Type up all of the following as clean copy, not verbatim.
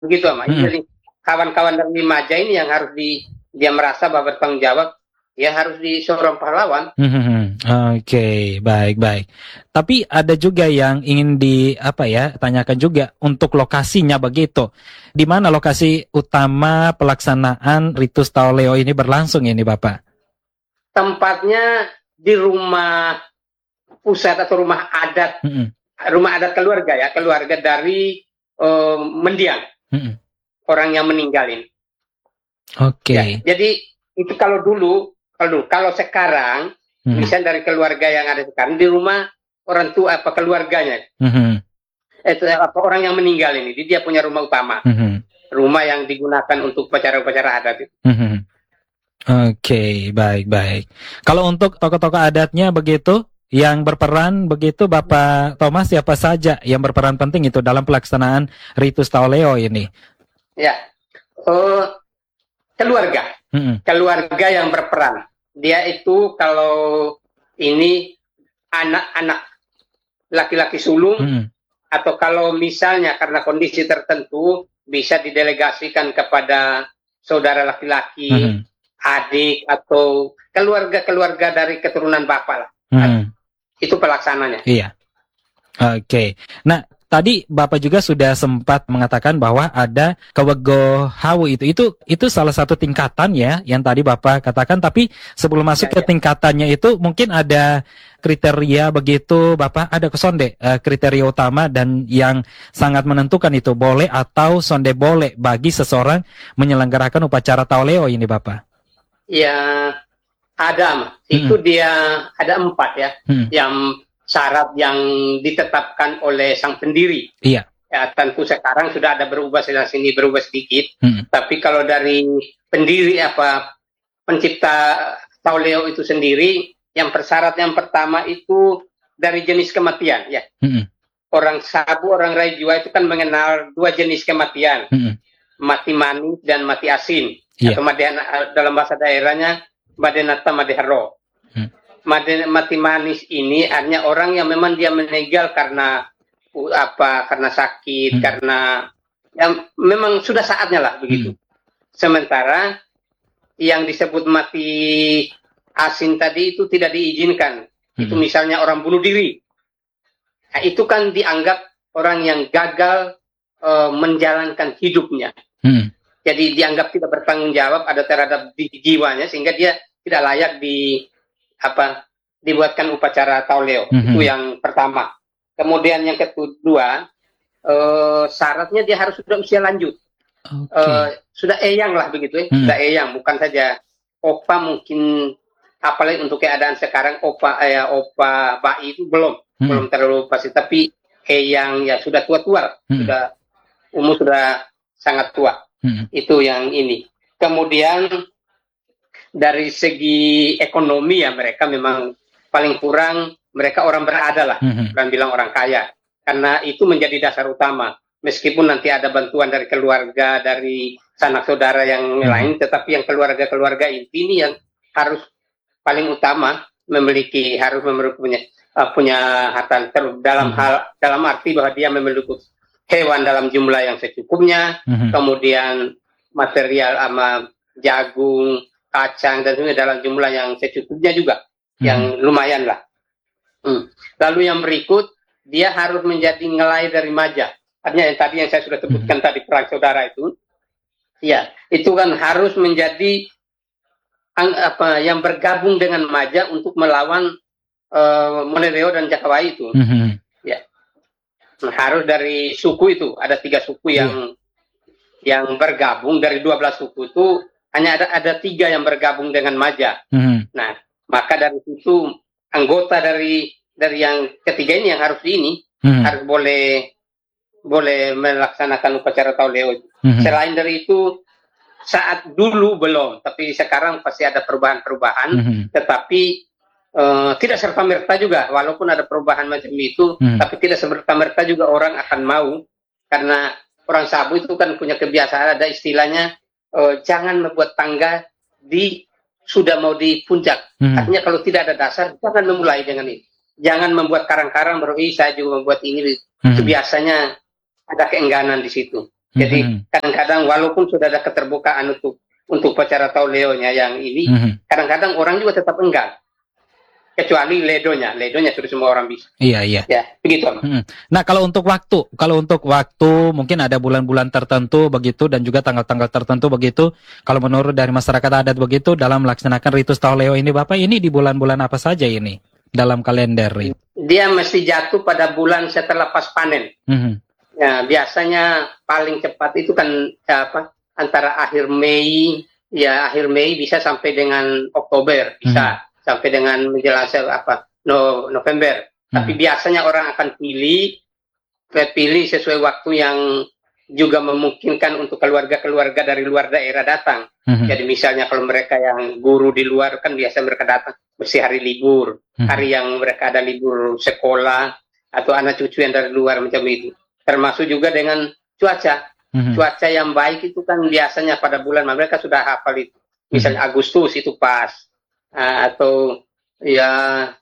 begitu Ama. Jadi kawan-kawan dari Maja ini yang harus dia merasa bahwa bertanggung jawab, ya harus di seorang pahlawan. Oke, baik. Tapi ada juga yang ingin tanyakan juga untuk lokasinya begitu. Di mana lokasi utama pelaksanaan Ritus Taoleo ini berlangsung ini, Bapak? Tempatnya di rumah pusat atau rumah adat, rumah adat keluarga ya, keluarga dari mendiang, orang yang meninggalin. Oke. Ya, jadi itu kalau sekarang, misalnya dari keluarga yang ada sekarang di rumah orang tua keluarganya, itu orang yang meninggal ini, dia punya rumah utama, rumah yang digunakan untuk upacara-upacara adat itu. Oke, baik. Kalau untuk tokoh-tokoh adatnya begitu, yang berperan begitu Bapak Thomas, siapa saja yang berperan penting itu dalam pelaksanaan Ritus Taoleo ini? Ya, keluarga yang berperan. Dia itu kalau ini anak-anak laki-laki sulung, atau kalau misalnya karena kondisi tertentu bisa didelegasikan kepada saudara laki-laki, adik atau keluarga dari keturunan bapak lah. Itu pelaksananya. Iya. Oke. Nah, tadi Bapak juga sudah sempat mengatakan bahwa ada Kawego Hawu itu salah satu tingkatan ya yang tadi Bapak katakan, tapi sebelum masuk ke tingkatannya itu mungkin ada kriteria begitu Bapak, ada sonde kriteria utama dan yang sangat menentukan itu boleh atau sonde boleh bagi seseorang menyelenggarakan upacara Taoleo ini Bapak. Ya, ada itu dia ada 4 ya, yang syarat yang ditetapkan oleh sang pendiri. Iya. Ya, tentu sekarang sudah ada berubah sini berubah sedikit. Tapi kalau dari pendiri pencipta Taoleo itu sendiri, yang persyarat yang pertama itu dari jenis kematian ya. Orang Sabu, orang Raijua itu kan mengenal 2 jenis kematian. Mati manis dan mati asin. Yeah. Atau dalam bahasa daerahnya Madenata Madeharo. Mati manis ini artinya orang yang memang dia meninggal karena sakit, karena yang memang sudah saatnya lah begitu. Sementara yang disebut mati asin tadi itu tidak diizinkan. Itu misalnya orang bunuh diri. Nah, itu kan dianggap orang yang gagal menjalankan hidupnya. Jadi dianggap tidak bertanggung jawab ada terhadap jiwanya, sehingga dia tidak layak dibuatkan upacara Taoleo. Itu yang pertama. Kemudian yang kedua, syaratnya dia harus sudah usia lanjut. Sudah eyang lah begitu ya. Sudah eyang, bukan saja opa, mungkin apalagi untuk keadaan sekarang opa bayi itu belum terlalu pasti, tapi eyang ya sudah tua-tua, sudah umur sudah sangat tua. Itu yang ini. Kemudian dari segi ekonomi ya mereka memang paling kurang mereka orang berada lah, bukan bilang orang kaya, karena itu menjadi dasar utama. Meskipun nanti ada bantuan dari keluarga, dari sanak saudara yang lain, tetapi yang keluarga inti ini yang harus paling utama harus punya harta dalam arti bahwa dia memiliki hewan dalam jumlah yang secukupnya, kemudian material sama jagung, kacang dan sebagainya dalam jumlah yang secukupnya juga, yang lumayan lah. Lalu yang berikut, dia harus menjadi ngelai dari Maja. Artinya yang tadi yang saya sudah sebutkan tadi perang saudara itu, ya itu kan harus menjadi yang bergabung dengan Maja untuk melawan Monedeo dan Jakawai itu. Ya. Harus dari suku itu, ada 3 suku yang bergabung. Dari 12 suku itu hanya ada 3 yang bergabung dengan Maja. Nah, maka dari situ anggota dari yang ketiga ini yang harus harus boleh melaksanakan upacara Taoleo. Selain dari itu, saat dulu belum, tapi sekarang pasti ada perubahan-perubahan, tetapi tidak serta-merta juga, walaupun ada perubahan macam itu, tapi tidak serta-merta juga orang akan mau, karena orang Sabu itu kan punya kebiasaan, ada istilahnya, jangan membuat tangga sudah mau di puncak. Artinya kalau tidak ada dasar, jangan memulai dengan ini. Jangan membuat karang-karang baru saya juga membuat ini. Itu biasanya ada keengganan di situ. Jadi kadang-kadang walaupun sudah ada keterbukaan untuk upacara Tauleo-nya yang ini, kadang-kadang orang juga tetap enggan. Kecuali ledonya sudah semua orang bisa. Iya. Ya, begitu. Nah, kalau untuk waktu mungkin ada bulan-bulan tertentu begitu dan juga tanggal-tanggal tertentu begitu. Kalau menurut dari masyarakat adat begitu dalam melaksanakan ritus Tauleo ini, Bapak, ini di bulan-bulan apa saja ini dalam kalender ini? Dia mesti jatuh pada bulan setelah pas panen. Ya, biasanya paling cepat itu kan antara akhir Mei bisa sampai dengan Oktober, bisa sampai dengan menjelang November. Tapi biasanya orang akan pilih sesuai waktu yang juga memungkinkan untuk keluarga-keluarga dari luar daerah datang. Jadi misalnya kalau mereka yang guru di luar kan biasa mereka datang mesti hari libur, hari yang mereka ada libur sekolah atau anak cucu yang dari luar macam itu. Termasuk juga dengan cuaca. Cuaca yang baik itu kan biasanya pada bulan mereka sudah hafal itu. Misalnya Agustus itu pas. Atau ya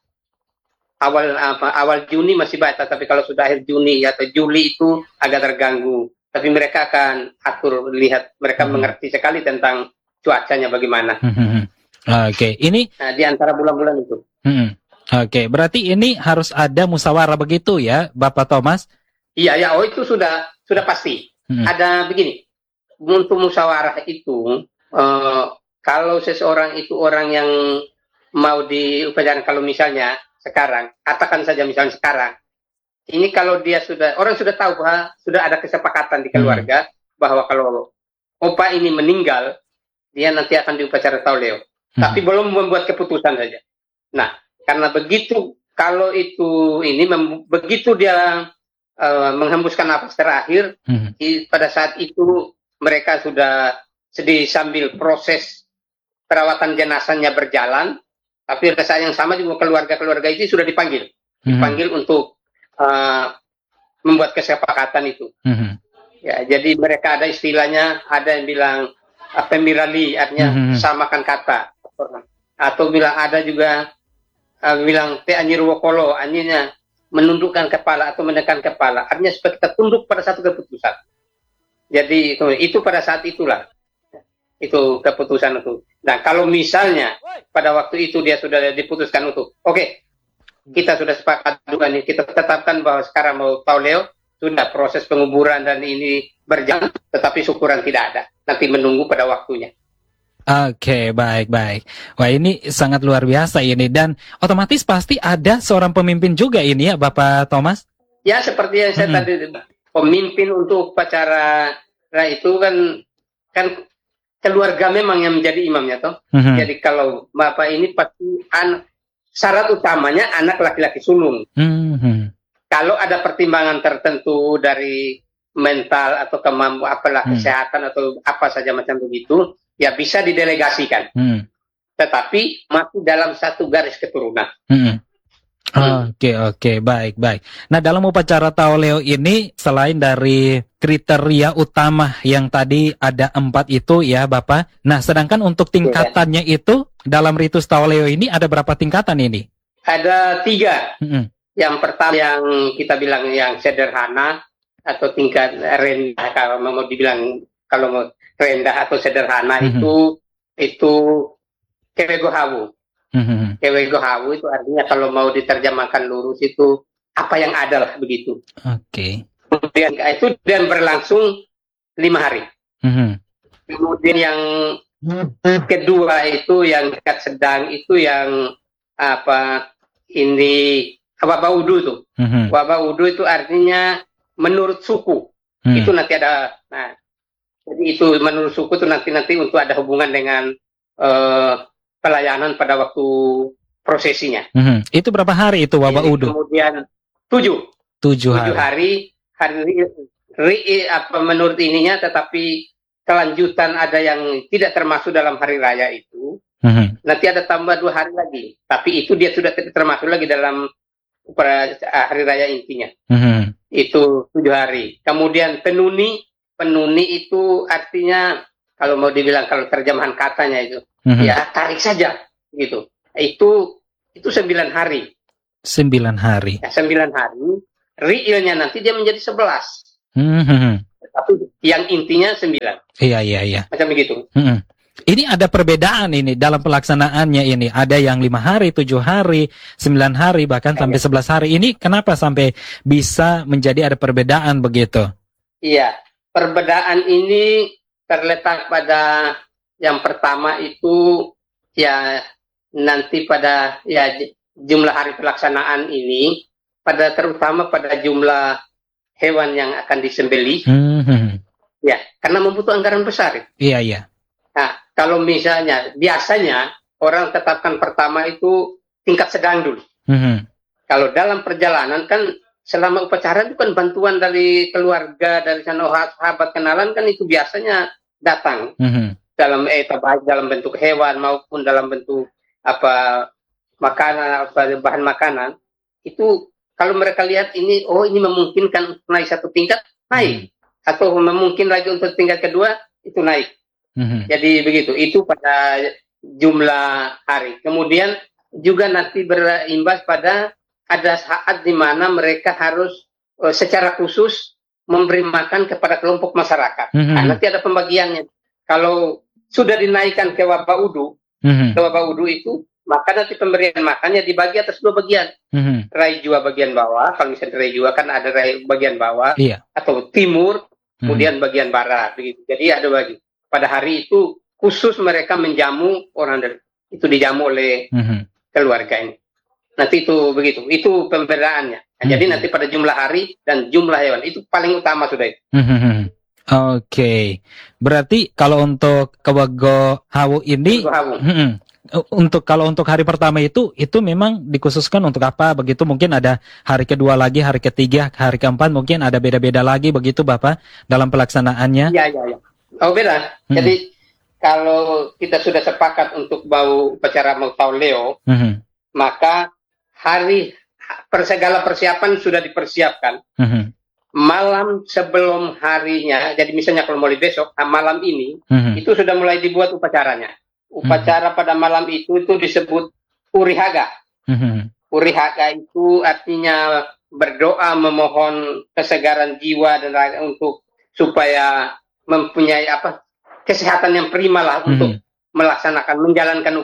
awal Juni masih baik, tapi kalau sudah akhir Juni atau Juli itu agak terganggu. Tapi mereka akan atur, lihat mereka mengerti sekali tentang cuacanya bagaimana. Oke, ini di antara bulan-bulan itu. Oke, berarti ini harus ada musyawarah begitu ya, Bapak Thomas? Iya, itu sudah pasti. Ada begini, untuk musyawarah itu. Kalau seseorang itu orang yang mau diupayakan, kalau misalnya sekarang, katakan saja misalnya sekarang, ini kalau orang sudah tahu bahwa sudah ada kesepakatan di keluarga bahwa kalau opa ini meninggal, dia nanti akan diupacara Tauleo. Tapi belum membuat keputusan saja. Nah, karena begitu, kalau begitu dia menghembuskan napas terakhir, pada saat itu mereka sudah sedih sambil proses perawatan jenazahnya berjalan, tapi pada saat yang sama juga keluarga-keluarga itu sudah dipanggil untuk membuat kesepakatan itu. Ya, jadi mereka ada istilahnya, ada yang bilang pemirali, artinya samakan kata, atau bilang ada juga bilang te anyirwokolo, artinya menundukkan kepala atau menekan kepala, artinya supaya kita tunduk pada satu keputusan. Jadi itu pada saat itulah itu keputusan itu. Nah, kalau misalnya pada waktu itu dia sudah diputuskan untuk kita sudah sepakat juga nih, kita tetapkan bahwa sekarang mau Tauleo, sudah proses penguburan dan ini berjalan, tetapi syukuran tidak ada, nanti menunggu pada waktunya. Oke, baik. Wah, ini sangat luar biasa ini, dan otomatis pasti ada seorang pemimpin juga ini ya, Bapak Thomas? Ya, seperti yang saya tadi, pemimpin untuk upacara itu kan keluarga memang yang menjadi imamnya toh. Jadi kalau Bapak ini pasti syarat utamanya anak laki-laki sulung. Kalau ada pertimbangan tertentu dari mental atau kemampuan kesehatan atau apa saja macam begitu, ya bisa didelegasikan. Tetapi masih dalam satu garis keturunan. Oke, baik. Nah, dalam upacara Tauleo ini selain dari kriteria utama yang tadi ada 4 itu ya, Bapak. Nah, sedangkan untuk tingkatannya itu dalam ritus Tauleo ini ada berapa tingkatan ini? Ada 3. Yang pertama yang kita bilang yang sederhana atau tingkat rendah, kalau mau dibilang rendah atau sederhana itu kewegohawu. Kewegohawu itu artinya kalau mau diterjemahkan lurus itu apa yang ada lah begitu. Kemudian itu dan berlangsung 5 hari. Kemudian yang kedua itu yang tingkat sedang itu yang wabaudu itu. Wabaudu itu artinya menurut suku. Itu nanti ada. Nah, jadi itu menurut suku itu nanti untuk ada hubungan dengan pelayanan pada waktu prosesinya. Itu berapa hari itu wabaudu? Kemudian 7 hari. Menurut ininya, tetapi kelanjutan ada yang tidak termasuk dalam hari raya itu. Nanti ada tambah 2 hari lagi. Tapi itu dia sudah termasuk lagi dalam hari raya intinya. Itu 7 hari. Kemudian penuni itu artinya kalau mau dibilang kalau terjemahan katanya itu ya tarik saja gitu. Itu 9 hari. 9 hari. Ya, 9 hari. Realnya nanti dia menjadi 11. tapi yang intinya 9. Iya. Macam begitu. Ini ada perbedaan ini dalam pelaksanaannya ini. Ada yang 5 hari, 7 hari, 9 hari, bahkan sampai 11 hari. Ini kenapa sampai bisa menjadi ada perbedaan begitu? Iya, perbedaan ini terletak pada yang pertama itu ya nanti pada ya jumlah hari pelaksanaan ini, terutama pada jumlah hewan yang akan disembelih. Ya, karena membutuhkan anggaran besar. Iya. Nah, kalau misalnya biasanya orang tetapkan pertama itu tingkat sedang dulu. Kalau dalam perjalanan kan selama upacara itu kan bantuan dari keluarga, dari sahabat kenalan kan itu biasanya datang baik dalam bentuk hewan maupun dalam bentuk makanan, bahan makanan. Itu kalau mereka lihat ini, ini memungkinkan naik satu tingkat, naik, atau memungkin lagi untuk tingkat kedua itu naik. Jadi begitu, itu pada jumlah hari. Kemudian juga nanti berimbas pada ada saat di mana mereka harus secara khusus memberi makan kepada kelompok masyarakat. Nah, nanti ada pembagiannya. Kalau sudah dinaikkan ke Wabaudu, itu, maka nanti pemberian makannya dibagi atas 2 bagian. Rai Jua bagian bawah, kalau misalnya Rai Jua kan ada Rai bagian bawah, atau timur, kemudian bagian barat. Begitu. Jadi ada bagi. Pada hari itu khusus mereka menjamu orang itu dijamu oleh keluarga ini. Nanti itu begitu. Itu pembedaannya. Nah, jadi nanti pada jumlah hari dan jumlah hewan itu paling utama sudah itu. Oke. Berarti kalau untuk Kewago Hawu ini kalau untuk hari pertama itu memang dikhususkan untuk apa begitu? Mungkin ada hari kedua lagi, hari ketiga, hari keempat mungkin ada beda-beda lagi begitu Bapak dalam pelaksanaannya? Iya. Oh beda. Jadi kalau kita sudah sepakat untuk bau upacara mau Leo, maka segala persiapan sudah dipersiapkan. Malam sebelum harinya, jadi misalnya kalau mulai besok, malam ini itu sudah mulai dibuat upacaranya. Upacara pada malam itu disebut Urihaga. Urihaga itu artinya berdoa memohon kesegaran jiwa dan raga untuk supaya mempunyai kesehatan yang prima lah untuk menjalankan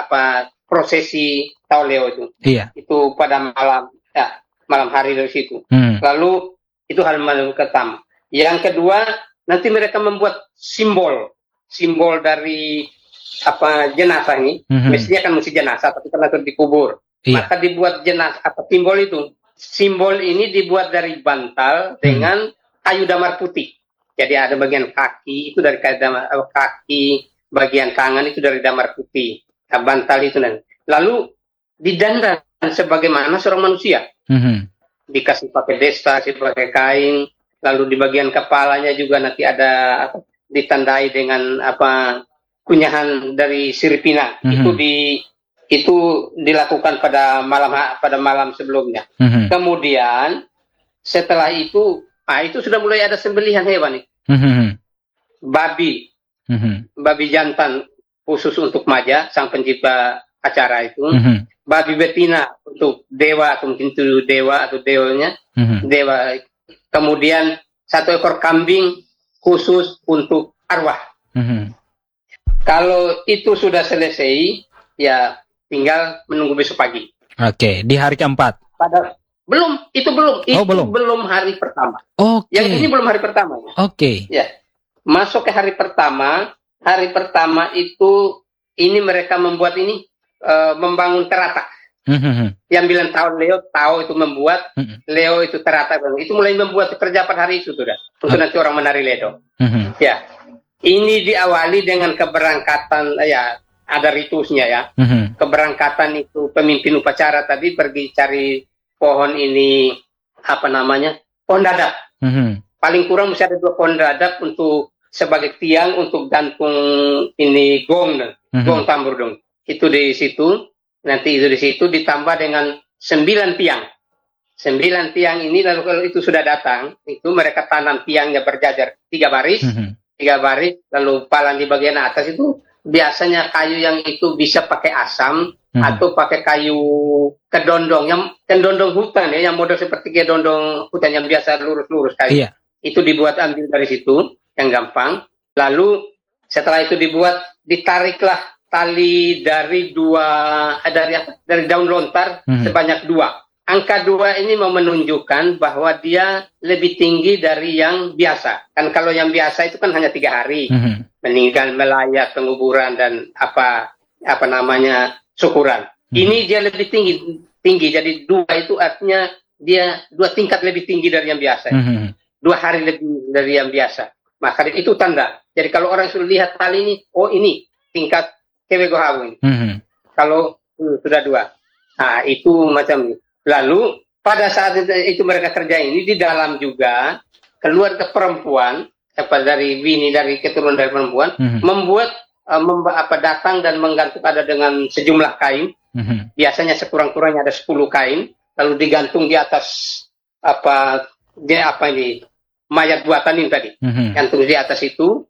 prosesi Tauleo itu. Iya. Itu pada malam hari dari situ. Lalu itu hal pertama. Yang kedua, nanti mereka membuat simbol dari jenazah ini. Mestinya kan mesti jenazah, tapi karena itu dikubur. Iya. Maka dibuat jenazah simbol itu. Simbol ini dibuat dari bantal dengan kayu damar putih. Jadi ada bagian kaki itu dari kaki, bagian tangan itu dari damar putih. Bantal itu nanti. Lalu didandan sebagaimana seorang manusia. Dikasih pakai desta, pakai kain. Lalu di bagian kepalanya juga nanti ada ditandai dengan kunyahan dari siripina. Itu dilakukan pada malam sebelumnya. Kemudian setelah itu sudah mulai ada sembelihan hewan itu. Babi jantan khusus untuk Maja, sang pencipta acara itu. Babi betina untuk dewa atau mungkin itu dewa atau deonya. Dewa. Kemudian 1 ekor kambing khusus untuk arwah. Kalau itu sudah selesai, ya tinggal menunggu besok pagi. Oke, di hari keempat. Belum. Itu belum hari pertama. Yang ini belum hari pertama. Ya. Masuk ke hari pertama. Hari pertama itu mereka membuat membangun teratak. Yang bilang tahu itu membuat Leo itu teratak. Itu mulai membuat kerja pada hari itu sudah. Untuk nanti orang menari Ledo. Ya. Ini diawali dengan keberangkatan, ya ada ritusnya ya. Keberangkatan itu pemimpin upacara tadi pergi cari pohon ini pohon dadap. Paling kurang mesti ada 2 pohon dadap untuk sebagai tiang untuk gantung ini gong tambur dong. Itu di situ. Nanti itu di situ ditambah dengan 9 tiang. 9 tiang ini lalu kalau itu sudah datang, itu mereka tanam tiangnya berjajar 3 baris. 3 baris, lalu palang di bagian atas itu biasanya kayu yang itu bisa pakai asam atau pakai kayu kedondong, yang kedondong hutan ya, yang model seperti kedondong hutan yang biasa lurus-lurus kayu. itu dibuat ambil dari situ yang gampang. Lalu setelah itu dibuat, ditariklah tali dari dari daun lontar sebanyak 2. Angka 2 ini mau menunjukkan bahwa dia lebih tinggi dari yang biasa. Kan kalau yang biasa itu kan hanya 3 hari. Meninggal, melayat, penguburan, dan apa namanya, syukuran. Ini dia lebih tinggi. Jadi 2 itu artinya dia 2 tingkat lebih tinggi dari yang biasa. 2 hari lebih dari yang biasa. Maka itu tanda. Jadi kalau orang sudah lihat tali ini, oh ini tingkat kewegohawu ini. Kalau sudah 2. Nah, itu macam ini. Lalu pada saat itu mereka kerja ini, di dalam juga keluarga perempuan, dari bini, dari keturunan dari perempuan, membuat datang dan menggantung ada dengan sejumlah kain. Biasanya sekurang-kurangnya ada 10 kain, lalu digantung di atas mayat buatan ini tadi. Gantung di atas itu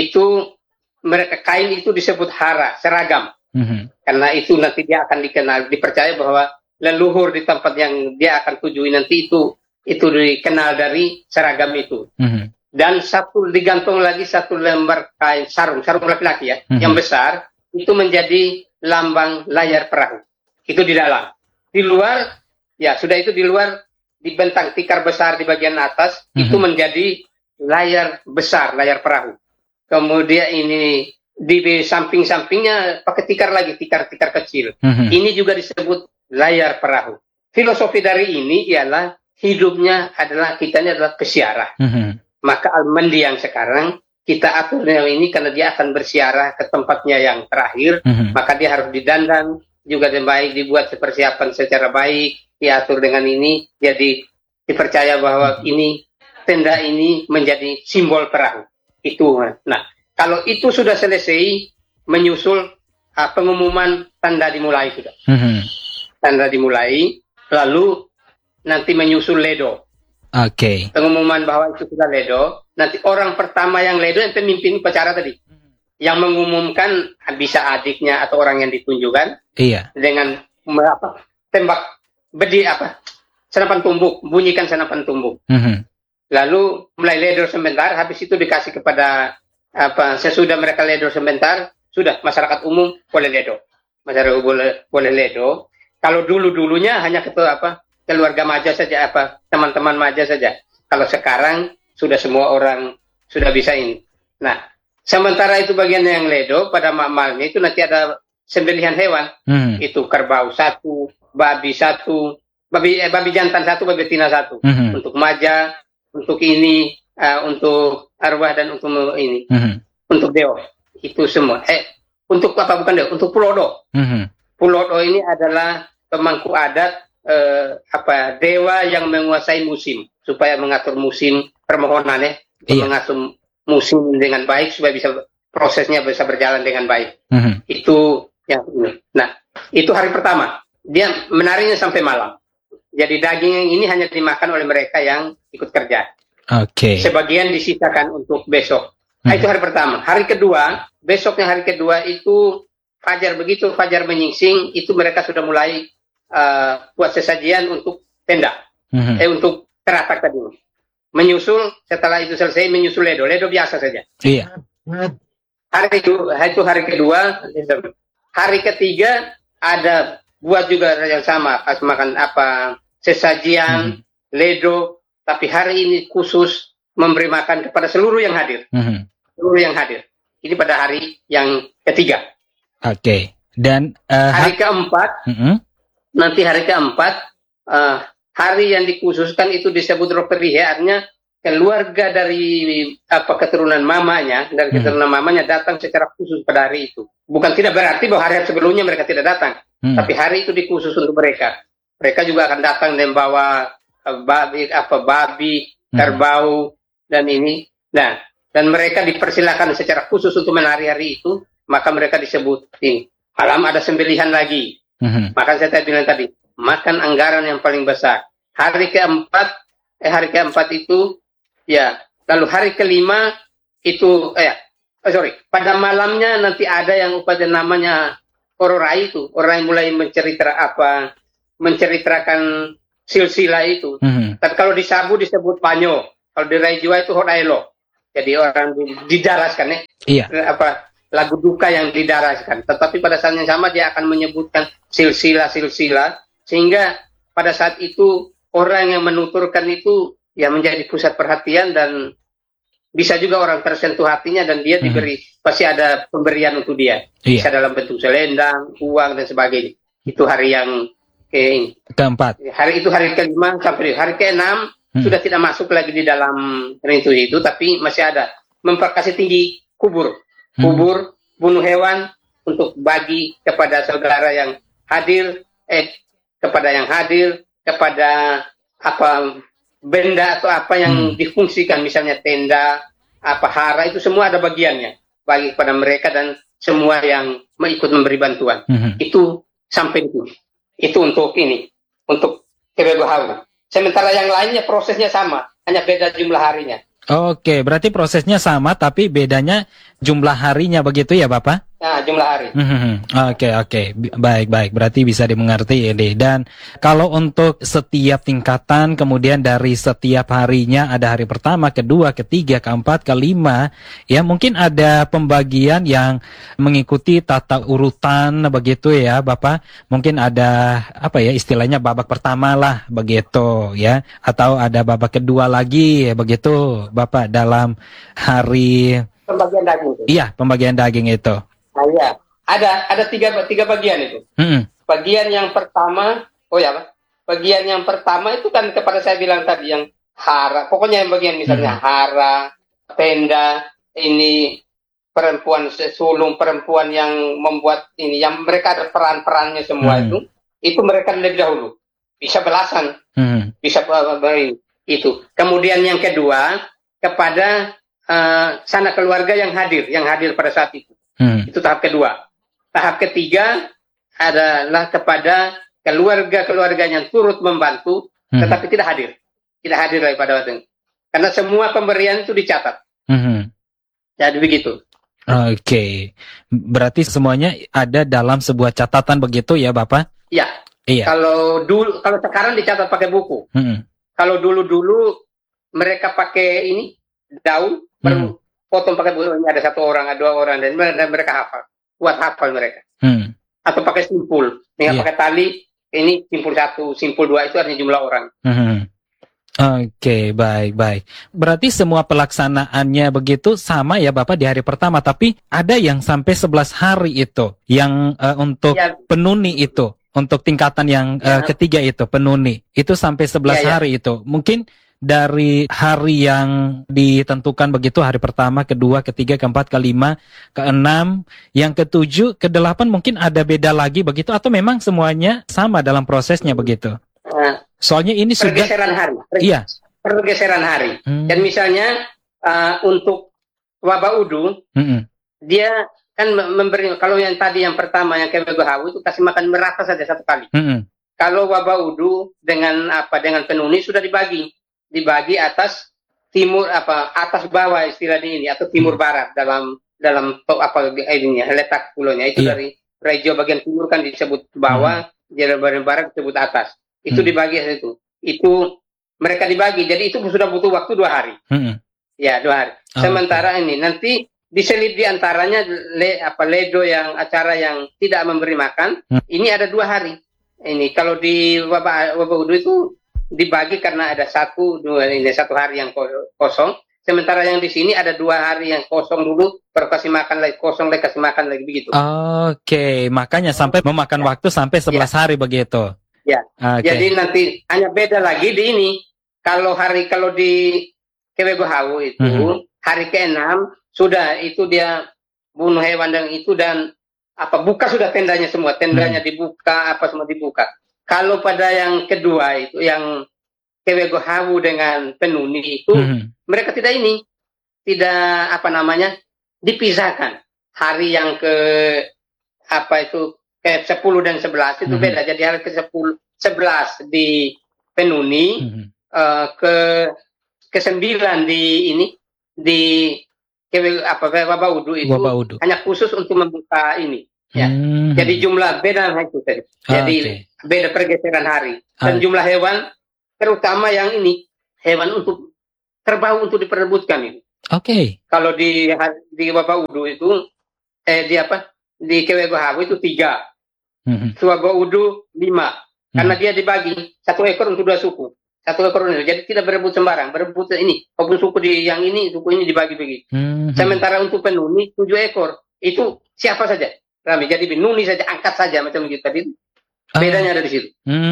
mereka kain itu disebut hara, seragam. Karena itu nanti dia akan dipercaya bahwa leluhur di tempat yang dia akan tujui nanti itu dikenal dari seragam itu. Dan digantung lagi 1 lembar kain sarung laki-laki ya, yang besar, itu menjadi lambang layar perahu. Itu di dalam. Di luar, ya sudah itu di luar, dibentang tikar besar di bagian atas, itu menjadi layar besar, layar perahu. Kemudian ini di samping-sampingnya pakai tikar kecil. Ini juga disebut layar perahu. Filosofi dari ini ialah kita ini adalah pesiarah. Maka Al-Mandi yang sekarang kita atur ini karena dia akan bersiarah ke tempatnya yang terakhir, maka dia harus didandan juga dengan baik, dibuat persiapan secara baik, diatur dengan ini, jadi dipercaya bahwa tenda ini menjadi simbol perahu. Itu. Nah, kalau itu sudah selesai, menyusul pengumuman tanda dimulai sudah. Tanda dimulai, lalu nanti menyusul ledo. Pengumuman bahwa itu sudah ledo. Nanti orang pertama yang ledo yang pemimpin upacara tadi, yang mengumumkan bisa adiknya atau orang yang ditunjukkan. Dengan tembak senapan tumbuk, bunyikan senapan tumbuk. Lalu mulai ledo sebentar, habis itu dikasih kepada sesudah mereka ledo sebentar, sudah masyarakat umum boleh ledo. Masyarakat boleh ledo. Kalau dulunya hanya keluarga maja saja, teman-teman maja saja. Kalau sekarang sudah semua orang sudah bisa ini. Nah, sementara itu bagian yang ledo pada makmalnya itu nanti ada sembelihan hewan. Itu kerbau 1, babi 1, babi jantan 1, babi betina 1. Untuk maja, untuk ini, untuk arwah, dan untuk ini, untuk deo. Itu semua. Untuk bukan deo, untuk pulodo. Pulodo ini adalah pemangku adat, dewa yang menguasai musim, supaya mengatur musim permohonan mengatur musim dengan baik supaya prosesnya bisa berjalan dengan baik. Itu yang ini. Nah, itu hari pertama. Dia menarinya sampai malam. Jadi daging ini hanya dimakan oleh mereka yang ikut kerja. Sebagian disisakan untuk besok. Itu hari pertama. Besoknya hari kedua itu begitu fajar menyingsing, itu mereka sudah mulai buat sesajian untuk tenda. Untuk teratak tadi. Menyusul, setelah itu selesai, menyusul ledo biasa saja. Hari kedua. Hari ketiga ada buat juga yang sama, pas makan sesajian, ledo, tapi hari ini khusus memberi makan kepada seluruh yang hadir. Seluruh yang hadir. Ini pada hari yang ketiga. Dan hari keempat, nanti hari keempat, hari yang dikhususkan itu disebut roperihe, artinya keluarga dari keturunan mamanya, datang secara khusus pada hari itu. Bukan tidak berarti bahwa hari sebelumnya mereka tidak datang, tapi hari itu dikhusus untuk mereka. Mereka juga akan datang dan bawa babi, kerbau, dan ini. Nah, dan mereka dipersilakan secara khusus untuk menari hari itu, maka mereka disebut ini. Malam ada sembelihan lagi. Maka saya bilang tadi, makan anggaran yang paling besar. Hari keempat itu, ya. Lalu hari kelima itu, pada malamnya nanti ada yang namanya ororai itu. Orang yang mulai menceritakan silsilah itu. Tapi kalau di Sabu disebut panyo. Kalau di Rai Jawa itu Hodailo. Jadi orang didaraskan ya. Iya. Lagu duka yang didaraskan. Tetapi pada saat yang sama dia akan menyebutkan silsilah sehingga pada saat itu orang yang menuturkan itu ya menjadi pusat perhatian dan bisa juga orang tersentuh hatinya dan dia diberi pasti ada pemberian untuk dia. Bisa dalam bentuk selendang, uang dan sebagainya. Itu hari yang keempat. Hari itu hari ke-5 sampai hari ke-6 sudah tidak masuk lagi di dalam rintu itu, tapi masih ada memperkasih tinggi kubur, bunuh hewan untuk bagi kepada saudara yang hadir, kepada apa benda atau apa yang difungsikan, misalnya tenda, apa hara, itu semua ada bagiannya bagi kepada mereka dan semua yang ikut memberi bantuan. Itu sampai itu untuk Kebegohawu. Sementara yang lainnya prosesnya sama, hanya beda jumlah harinya. Oke, berarti prosesnya sama tapi bedanya jumlah harinya begitu ya Bapak? Nah, jumlah hari. Oke. Baik. Berarti bisa dimengerti ini. Dan kalau untuk setiap tingkatan, kemudian dari setiap harinya ada hari pertama, kedua, ketiga, keempat, kelima, ya mungkin ada pembagian yang mengikuti tata urutan begitu ya Bapak. Mungkin ada istilahnya babak pertama lah begitu ya, atau ada babak kedua lagi begitu Bapak dalam hari pembagian daging itu. Iya, pembagian daging itu. Nah, iya. Ada tiga bagian itu. Bagian yang pertama, bagian yang pertama itu kan kepada saya bilang tadi yang hara. Pokoknya yang bagian misalnya hara, tenda, ini perempuan sulung, perempuan yang membuat ini, yang mereka ada peran-perannya semua itu mereka lebih dahulu. Bisa belasan, bisa itu. Kemudian yang kedua kepada sanak keluarga yang hadir pada saat itu. Itu tahap kedua. Tahap ketiga adalah kepada keluarga yang turut membantu, tetapi tidak hadir lagi pada waktu itu. Karena semua pemberian itu dicatat. Jadi begitu. Oke. Berarti semuanya ada dalam sebuah catatan begitu ya Bapak? Iya. Kalau sekarang dicatat pakai buku. Kalau dulu mereka pakai ini daun, baru potong pakai buku. Ini ada satu orang, ada dua orang, dan mereka hafal mereka. Atau pakai simpul, dengan pakai tali. Ini simpul 1, simpul 2 itu artinya jumlah orang. Oke, baik. Berarti semua pelaksanaannya begitu sama ya Bapak di hari pertama, tapi ada yang sampai 11 hari itu, yang untuk penuni itu, untuk tingkatan yang ketiga itu, penuni, itu sampai 11 hari itu. Mungkin dari hari yang ditentukan begitu, hari pertama, kedua, ketiga, keempat, kelima, keenam, yang ketujuh, kedelapan mungkin ada beda lagi begitu, atau memang semuanya sama dalam prosesnya begitu? Soalnya ini pergeseran hari. Pergeseran hari. Dan misalnya untuk Wabah Udu, dia kan memberi, kalau yang tadi yang pertama yang Kebegohawu itu kasih makan merata saja satu kali. Kalau Wabah Udu dengan penuni sudah dibagi atas timur, atas bawah istilah ini, atau timur barat dalam letak pulaunya itu. Dari Rejo bagian timur kan disebut bawah, jadi bagian barat disebut atas. Itu dibagi itu mereka dibagi, jadi itu sudah butuh waktu 2 hari. 2 hari. Sementara ini nanti diselip di antaranya ledo yang acara yang tidak memberi makan, ini ada 2 hari. Ini kalau di Wabah Udu itu dibagi karena ada 1 hari yang kosong. Sementara yang di sini ada 2 hari yang kosong dulu, baru kasih makan lagi, kosong lagi, kasih makan lagi, begitu. Oke, makanya sampai memakan waktu sampai 11 hari begitu. Jadi nanti hanya beda lagi di ini. Kalau di Kebegohawu itu hari ke-6 sudah itu dia bunuh hewan dan buka sudah tendanya semua, tendanya dibuka, semua dibuka. Kalau pada yang kedua itu yang Kebegohawu dengan penuni itu mereka tidak dipisahkan. Hari yang ke-10 dan 11 itu beda. Jadi hari ke-10, 11 di penuni, ke-9 di Wabah Udu itu hanya khusus untuk membuka ini. Jadi jumlah beda itu tadi. Jadi beda pergeseran hari dan jumlah hewan, terutama yang ini hewan untuk terbau untuk diperebutkan itu. Oke. Kalau di Bapak Udu itu di Kewegohabu itu 3, Suwago Udu 5, karena dia dibagi 1 ekor untuk 2 suku, 1 ekor ini, jadi tidak berebut sembarang, berebut ini, walaupun suku yang ini, suku ini dibagi begitu. Sementara untuk penuni 7 ekor, itu siapa saja, Rami, jadi penuni saja, angkat saja macam gitu tadi. Bedanya ada di situ.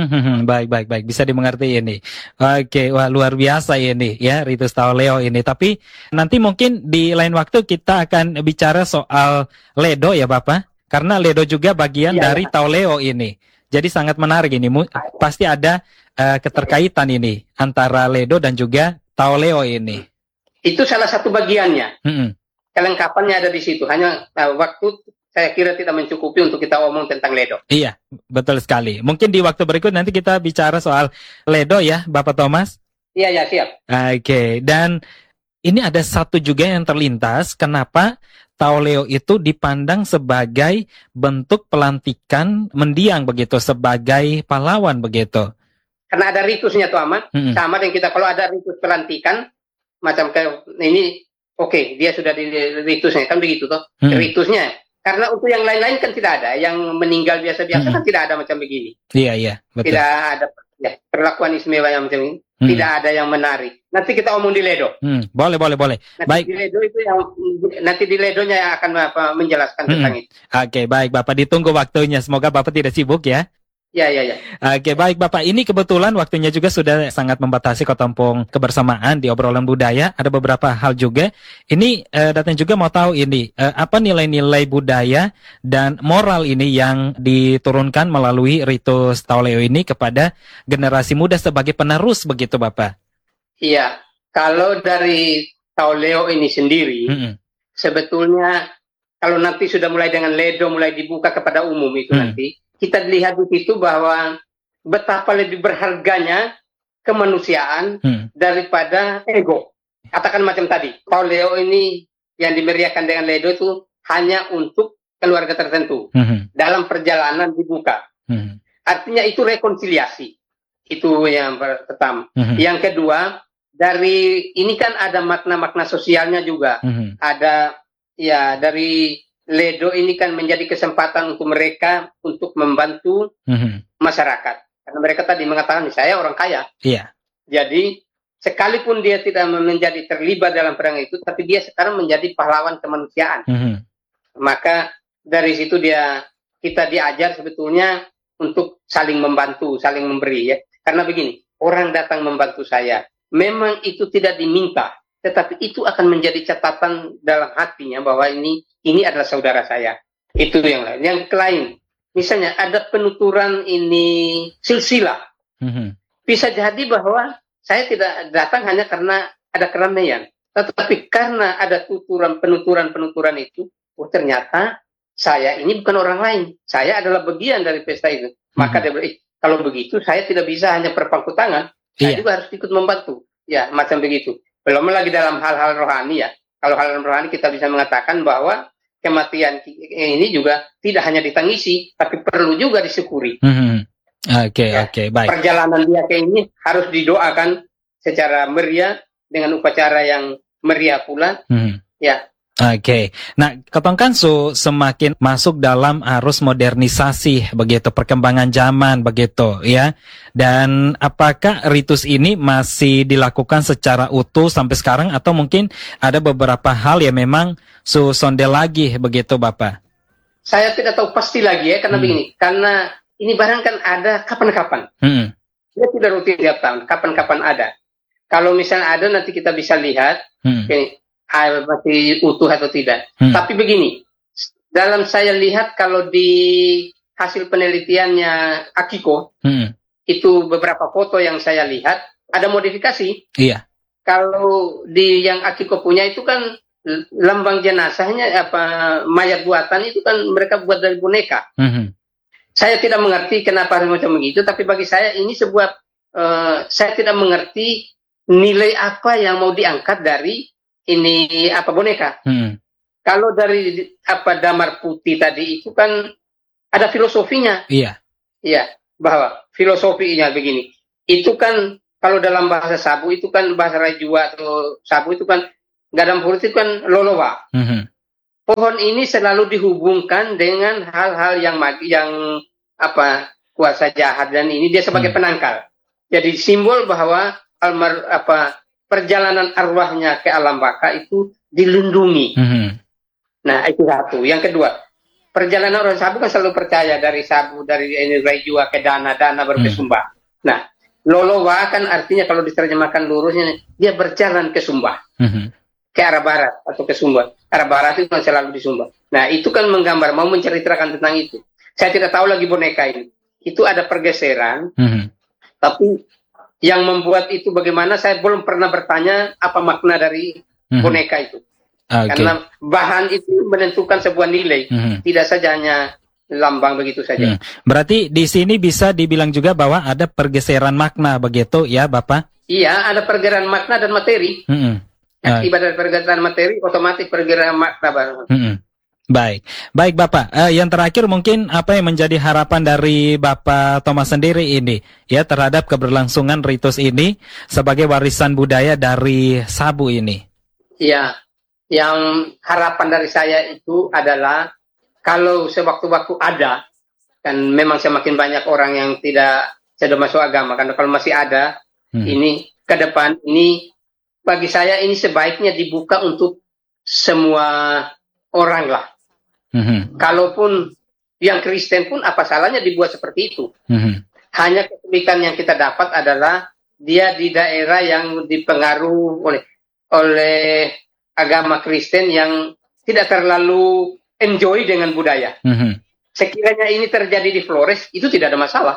Baik, bisa dimengerti ini. Oke, wah luar biasa ini ya ritus Taoleo ini. Tapi nanti mungkin di lain waktu kita akan bicara soal Ledo ya Bapak, karena Ledo juga bagian dari Taoleo ini. Jadi sangat menarik ini. Pasti ada keterkaitan ini antara Ledo dan juga Taoleo ini. Itu salah satu bagiannya. Kelengkapannya ada di situ. Hanya waktu saya kira tidak mencukupi untuk kita omong tentang Ledo. Iya, betul sekali. Mungkin di waktu berikut nanti kita bicara soal Ledo ya, Bapak Thomas. Iya, siap. Oke, dan ini ada satu juga yang terlintas, kenapa Taoleo itu dipandang sebagai bentuk pelantikan mendiang begitu, sebagai pahlawan begitu. Karena ada ritusnya tuh Ahmad, sama dengan kita kalau ada ritus pelantikan, macam kayak ini, oke, dia sudah di ritusnya, kan begitu toh, ritusnya. Karena untuk yang lain-lain kan tidak ada. Yang meninggal biasa-biasa kan tidak ada macam begini. Iya, betul. Tidak ada perlakuan istimewa yang macam ini. Tidak ada yang menarik. Nanti kita omong di Ledo. Boleh. Baik. Di Ledo itu nanti di Ledonya yang akan menjelaskan tentang itu. Oke, baik Bapak, ditunggu waktunya. Semoga Bapak tidak sibuk ya. Ya. Oke, baik Bapak. Ini kebetulan waktunya juga sudah sangat membatasi Kotampung Kebersamaan di obrolan budaya. Ada beberapa hal juga. Ini datang juga mau tahu ini apa nilai-nilai budaya dan moral ini yang diturunkan melalui ritus Taoleo ini kepada generasi muda sebagai penerus begitu Bapak? Iya. Kalau dari Taoleo ini sendiri, sebetulnya kalau nanti sudah mulai dengan Ledo mulai dibuka kepada umum itu nanti. Kita lihat di situ bahwa betapa lebih berharganya kemanusiaan daripada ego. Katakan macam tadi, Taoleo ini yang dimeriahkan dengan Ledo itu hanya untuk keluarga tertentu. Dalam perjalanan dibuka. Artinya itu rekonsiliasi. Itu yang pertama. Yang kedua, dari ini kan ada makna-makna sosialnya juga. Ada dari Ledo ini kan menjadi kesempatan untuk mereka untuk membantu masyarakat. Karena mereka tadi mengatakan, saya orang kaya. Iya. Jadi, sekalipun dia tidak menjadi terlibat dalam perang itu, tapi dia sekarang menjadi pahlawan kemanusiaan. Maka dari situ kita diajar sebetulnya untuk saling membantu, saling memberi ya. Karena begini, orang datang membantu saya, memang itu tidak diminta. Tetapi itu akan menjadi catatan dalam hatinya bahwa ini adalah saudara saya. Itu yang lain. Yang lain, misalnya ada penuturan ini silsilah. Bisa jadi bahwa saya tidak datang hanya karena ada keramaian. Tetapi karena ada penuturan itu, ternyata saya ini bukan orang lain. Saya adalah bagian dari pesta itu. Maka dia bilang, kalau begitu saya tidak bisa hanya berpangku tangan. Saya juga harus ikut membantu. Ya, macam begitu. Belum lagi dalam hal-hal rohani ya. Kalau hal rohani kita bisa mengatakan bahwa kematian ini juga tidak hanya ditangisi, tapi perlu juga disyukuri. Oke, baik. Perjalanan dia ke ini harus didoakan secara meriah dengan upacara yang meriah pula. Ya. Oke. Nah, ketongkan semakin masuk dalam arus modernisasi begitu, perkembangan zaman begitu ya. Dan apakah ritus ini masih dilakukan secara utuh sampai sekarang atau mungkin ada beberapa hal yang memang sonde lagi begitu Bapak? Saya tidak tahu pasti lagi ya, karena begini, karena ini barang kan ada kapan-kapan. Dia tidak rutin tiap tahun, kapan-kapan ada. Kalau misalnya ada nanti kita bisa lihat masih utuh atau tidak. Tapi begini, dalam saya lihat kalau di hasil penelitiannya Akiko, itu beberapa foto yang saya lihat ada modifikasi. Iya. Kalau di yang Akiko punya itu kan lambang jenazahnya mayat buatan itu kan mereka buat dari boneka. Saya tidak mengerti kenapa harus macam begitu, tapi bagi saya ini sebuah saya tidak mengerti nilai apa yang mau diangkat dari ini boneka. Kalau dari damar putih tadi itu kan ada filosofinya. Iya. Iya, bahwa filosofinya begini. Itu kan kalau dalam bahasa Sabu itu kan, bahasa Rajua atau Sabu itu kan, gadang purut itu kan lolowa. Pohon ini selalu dihubungkan dengan hal-hal yang kuasa jahat, dan ini dia sebagai penangkal. Jadi simbol bahwa perjalanan arwahnya ke alam baka itu dilindungi. Nah, itu satu. Yang kedua, perjalanan orang Sabu kan selalu percaya dari Sabu, dari Rajua ke Dana berkesumba. Nah, lolowa kan artinya kalau diterjemahkan lurusnya, dia berjalan ke Sumba. Ke arah barat atau ke Sumba. Arah barat itu selalu di Sumba. Nah, itu kan menggambar, mau menceritakan tentang itu. Saya tidak tahu lagi boneka ini. Itu ada pergeseran, tapi yang membuat itu bagaimana, saya belum pernah bertanya apa makna dari boneka itu. Karena bahan itu menentukan sebuah nilai, tidak saja hanya lambang begitu saja. Berarti di sini bisa dibilang juga bahwa ada pergeseran makna begitu ya, Bapak? Iya, ada pergeseran makna dan materi. Akibat dari pergeseran materi, otomatis pergeseran makna baru. Baik Bapak. Yang terakhir mungkin apa yang menjadi harapan dari Bapak Thomas sendiri ini ya terhadap keberlangsungan ritus ini sebagai warisan budaya dari Sabu ini? Ya, yang harapan dari saya itu adalah kalau sewaktu-waktu ada, kan memang semakin banyak orang yang tidak sudah masuk agama, karena kalau masih ada ini ke depan ini, bagi saya ini sebaiknya dibuka untuk semua orang lah. Kalaupun yang Kristen pun apa salahnya dibuat seperti itu. Hanya kesulitan yang kita dapat adalah dia di daerah yang dipengaruhi oleh agama Kristen yang tidak terlalu enjoy dengan budaya. Sekiranya ini terjadi di Flores, itu tidak ada masalah.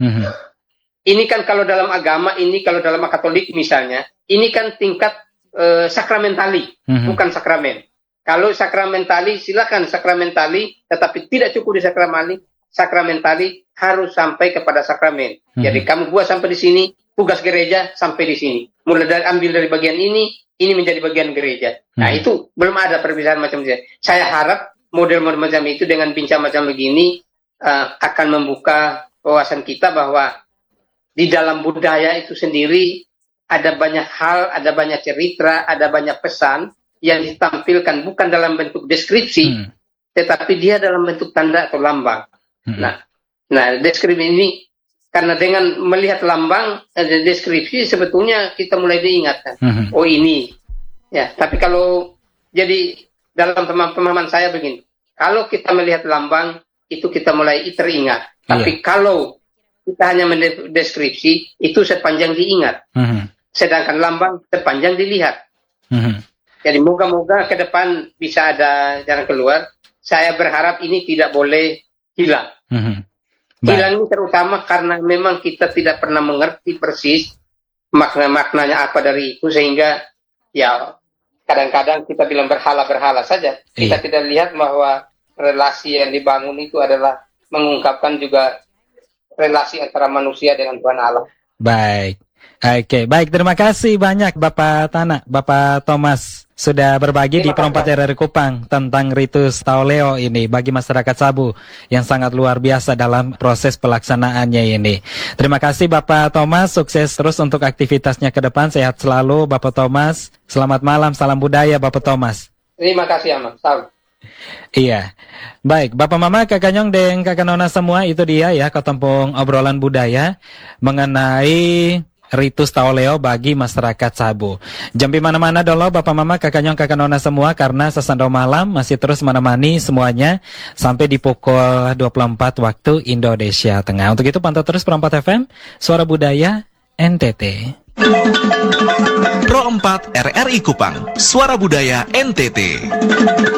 Ini kan kalau dalam agama, ini kalau dalam Katolik misalnya, ini kan tingkat sakramentali, bukan sakramen. Kalau sakramentali, silakan sakramentali, tetapi tidak cukup di sakramentali harus sampai kepada sakramen. Jadi kamu buat sampai di sini, tugas gereja sampai di sini. Mulai dari ambil dari bagian ini menjadi bagian gereja. Nah, itu belum ada perpisahan macam itu. Saya harap model-model macam itu dengan bincang macam begini akan membuka wawasan kita bahwa di dalam budaya itu sendiri ada banyak hal, ada banyak cerita, ada banyak pesan yang ditampilkan bukan dalam bentuk deskripsi, tetapi dia dalam bentuk tanda atau lambang. Nah, deskripsi ini karena dengan melihat lambang deskripsi sebetulnya kita mulai diingatkan. Oh ini, ya. Tapi kalau jadi dalam pemahaman saya begini, kalau kita melihat lambang itu kita mulai teringat. Tapi kalau kita hanya mendeskripsi itu sepanjang diingat, sedangkan lambang sepanjang dilihat. Jadi moga-moga ke depan bisa ada jalan keluar. Saya berharap ini tidak boleh hilang. Hilang ini terutama karena memang kita tidak pernah mengerti persis makna-maknanya apa dari itu, sehingga ya kadang-kadang kita bilang berhala-berhala saja. Kita tidak lihat bahwa relasi yang dibangun itu adalah mengungkapkan juga relasi antara manusia dengan Tuhan Allah. Baik. Baik, terima kasih banyak Bapak Bapak Thomas sudah berbagi di Perompak RRI Kupang tentang ritus Taoleo ini bagi masyarakat Sabu yang sangat luar biasa dalam proses pelaksanaannya ini. Terima kasih Bapak Thomas, sukses terus untuk aktivitasnya ke depan, sehat selalu Bapak Thomas. Selamat malam, salam budaya Bapak Thomas. Terima kasih Ahmad. Salam. Iya, baik Bapak Mama, Kakak Nyong dan Kakak Nona semua, itu dia ya ketempung obrolan budaya mengenai ritus Taoleo bagi masyarakat Sabu. Jampi mana-mana dulu Bapak Mama, Kakak Nyong, Kakak Nona semua, karena Sesando Malam masih terus menemani semuanya sampai di pukul 24 waktu Indonesia Tengah. Untuk itu pantau terus Perompak FM, Suara Budaya NTT. Pro 4 RRI Kupang, Suara Budaya NTT.